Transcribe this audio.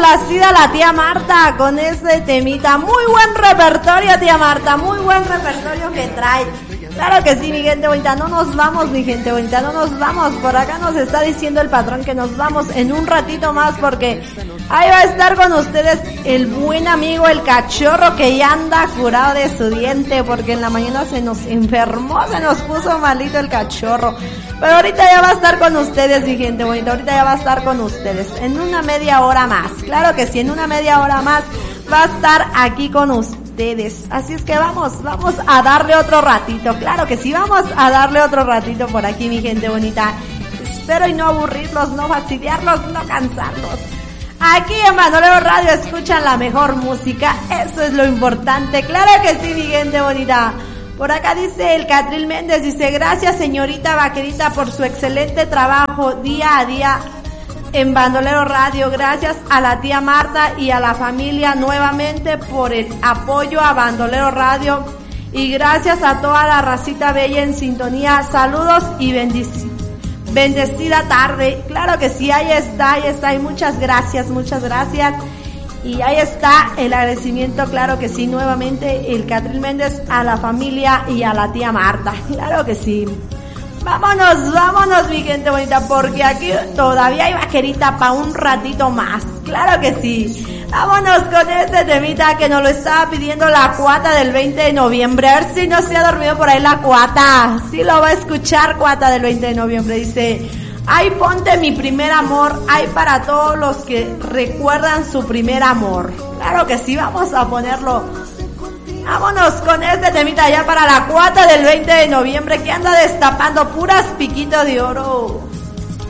complacida la tía Marta con ese temita. Muy buen repertorio, tía Marta, muy buen repertorio que trae. Claro que sí, mi gente bonita, no nos vamos, mi gente bonita, no nos vamos. Por acá nos está diciendo el patrón que nos vamos en un ratito más porque ahí va a estar con ustedes el buen amigo, el cachorro que ya anda curado de su diente porque en la mañana se nos enfermó, se nos puso malito el cachorro. Pero ahorita ya va a estar con ustedes, mi gente bonita, ahorita ya va a estar con ustedes en una media hora más. Claro que sí, en una media hora más va a estar aquí con ustedes. Así es que vamos a darle otro ratito. Claro que sí, vamos a darle otro ratito por aquí, mi gente bonita. Espero y no aburrirlos, no fastidiarlos, no cansarlos. Aquí en Bandolero Radio escuchan la mejor música, eso es lo importante. Claro que sí, mi gente bonita. Por acá dice el Catril Méndez, dice, gracias señorita Vaquerita por su excelente trabajo día a día en Bandolero Radio. Gracias a la tía Marta y a la familia nuevamente por el apoyo a Bandolero Radio. Y gracias a toda la racita bella en sintonía. Saludos y bendecida tarde. Claro que sí, ahí está. Y muchas gracias. Y ahí está el agradecimiento, claro que sí, nuevamente el Catril Méndez a la familia y a la tía Marta. Claro que sí. Vámonos, mi gente bonita, porque aquí todavía hay vaquerita para un ratito más. Claro que sí. Vámonos con este temita que nos lo estaba pidiendo la Cuata del 20 de noviembre. A ver si no se ha dormido por ahí la Cuata. Sí lo va a escuchar, Cuata del 20 de noviembre. Dice, ay, ponte mi primer amor. Ay, para todos los que recuerdan su primer amor. Claro que sí, vamos a ponerlo. Vámonos con este temita ya para la Cuata del 20 de noviembre que anda destapando puras piquitos de oro.